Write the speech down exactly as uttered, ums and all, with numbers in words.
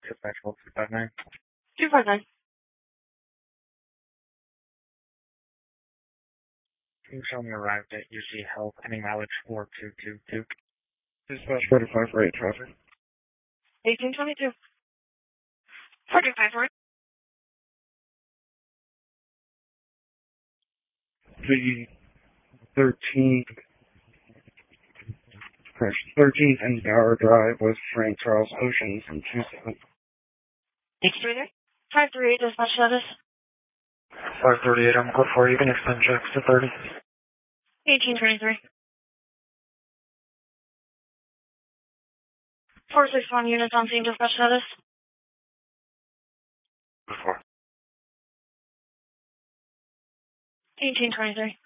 Dispatch hold two five nine. two five nine. Can you show me arrived at U C Health, pending mileage four two two two. Dispatch forty-five for eight traffic. eighteen twenty-two. forty-five for The thirteenth, correct, thirteenth and Gower Drive was Frank Charles Ocean from two seven. H three there. five three eight dispatch status. five thirty-eight, I'm good for you. You can extend checks to thirty. eighteen twenty-three. four six one units on scene dispatch status. Before. eighteen twenty-three.